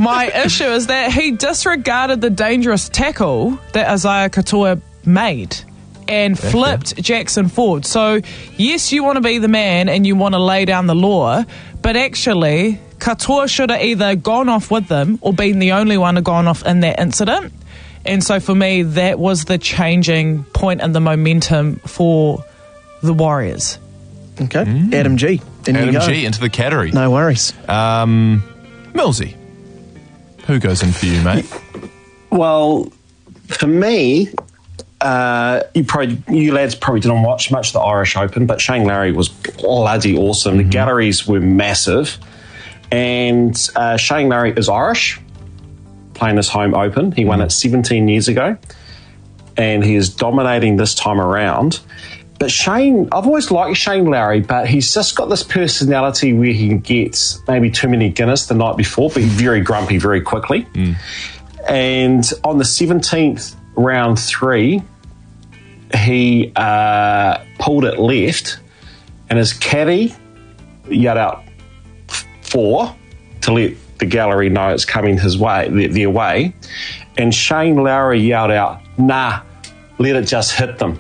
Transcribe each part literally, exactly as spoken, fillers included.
my issue is that he disregarded the dangerous tackle that Isaiah Katoa made and That's flipped it. Jackson Ford. So, yes, you want to be the man and you want to lay down the law, but actually, Katoa should have either gone off with them or been the only one to gone off in that incident. And so for me, that was the changing point in the momentum for the Warriors. Okay. Mm. Adam G. In Adam you go. G into the category. No worries. Um, Millsy, who goes in for you, mate? Well, for me, uh, you probably you lads probably didn't watch much of the Irish Open, but Shane Lowry was bloody awesome. Mm-hmm. The galleries were massive. And uh, Shane Lowry is Irish, playing his home Open. He won it seventeen years ago, and he is dominating this time around. But Shane, I've always liked Shane Lowry, but he's just got this personality where he can get maybe too many Guinness the night before, but he's very grumpy very quickly. Mm. And on the seventeenth, round three, he uh, pulled it left, and his caddy yelled out four to let the gallery know it's coming his way, their way. And Shane Lowry yelled out, nah, let it just hit them.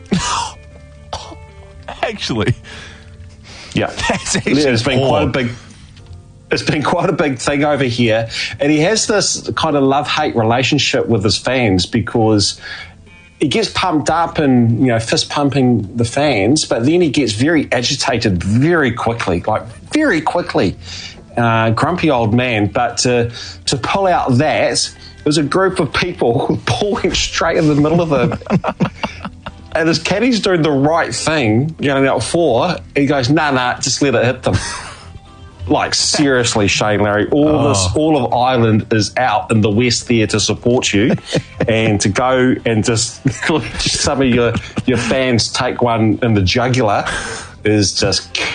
Actually. Yeah. That's actually it's been poor. quite a big it's been quite a big thing over here. And he has this kind of love-hate relationship with his fans because he gets pumped up and, you know, fist pumping the fans, but then he gets very agitated very quickly, like very quickly. Uh, grumpy old man, but to to pull out that, it was a group of people pulling straight in the middle of him. And his caddy's doing the right thing, yelling out four. He goes, nah, nah, just let it hit them. Like, seriously, Shane Lowry, all oh. this, all of Ireland is out in the West there to support you, and to go and just some of your your fans take one in the jugular is just